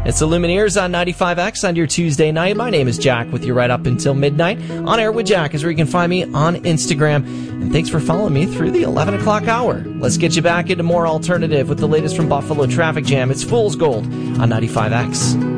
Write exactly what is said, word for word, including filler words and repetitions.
It's the Lumineers on ninety-five X on your Tuesday night. My name is Jack with you right up until midnight. On Air with Jack is where you can find me on Instagram. And thanks for following me through the eleven o'clock hour. Let's get you back into more alternative with the latest from Buffalo Traffic Jam. It's Fool's Gold on ninety-five X.